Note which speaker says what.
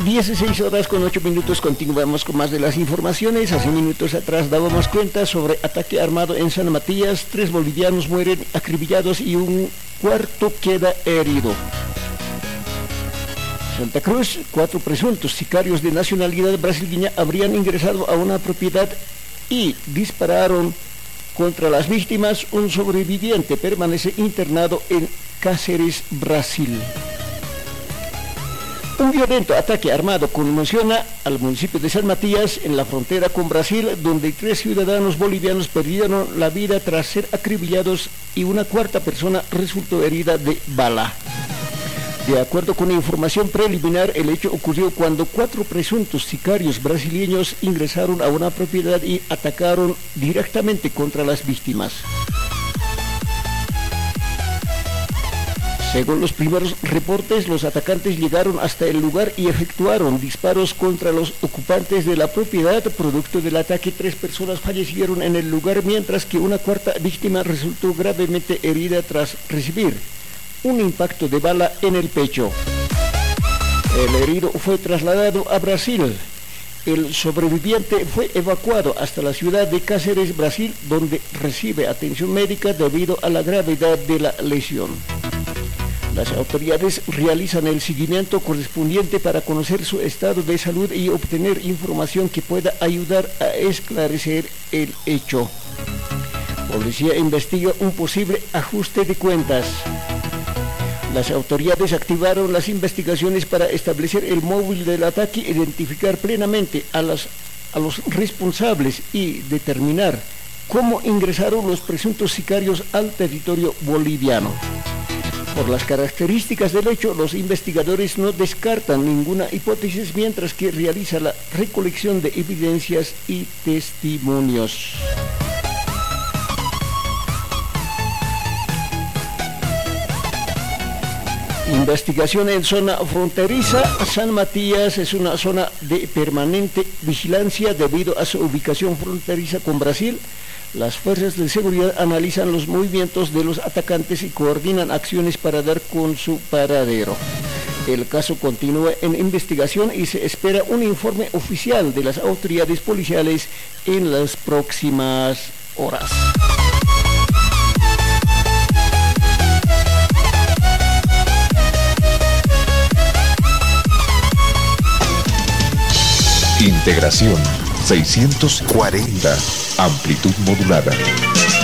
Speaker 1: 16 horas con 8 minutos, continuamos con más de las informaciones. Hace minutos atrás dábamos cuenta sobre ataque armado en San Matías. 3 bolivianos mueren acribillados y un cuarto queda herido. Santa Cruz, 4 presuntos sicarios de nacionalidad brasileña habrían ingresado a una propiedad y dispararon contra las víctimas. Un sobreviviente permanece internado en Cáceres, Brasil. Un violento ataque armado conmociona al municipio de San Matías, en la frontera con Brasil, donde 3 ciudadanos bolivianos perdieron la vida tras ser acribillados y una cuarta persona resultó herida de bala. De acuerdo con la información preliminar, el hecho ocurrió cuando 4 presuntos sicarios brasileños ingresaron a una propiedad y atacaron directamente contra las víctimas. Según los primeros reportes, los atacantes llegaron hasta el lugar y efectuaron disparos contra los ocupantes de la propiedad. Producto del ataque, 3 personas fallecieron en el lugar, mientras que una cuarta víctima resultó gravemente herida tras recibir un impacto de bala en el pecho. El herido fue trasladado a Brasil. El sobreviviente fue evacuado hasta la ciudad de Cáceres, Brasil, donde recibe atención médica debido a la gravedad de la lesión. Las autoridades realizan el seguimiento correspondiente para conocer su estado de salud y obtener información que pueda ayudar a esclarecer el hecho. Policía investiga un posible ajuste de cuentas. Las autoridades activaron las investigaciones para establecer el móvil del ataque, identificar plenamente a los responsables y determinar cómo ingresaron los presuntos sicarios al territorio boliviano. Por las características del hecho, los investigadores no descartan ninguna hipótesis mientras que realiza la recolección de evidencias y testimonios. Investigación en zona fronteriza. San Matías es una zona de permanente vigilancia debido a su ubicación fronteriza con Brasil. Las fuerzas de seguridad analizan los movimientos de los atacantes y coordinan acciones para dar con su paradero. El caso continúa en investigación y se espera un informe oficial de las autoridades policiales en las próximas horas.
Speaker 2: Integración 640, amplitud modulada.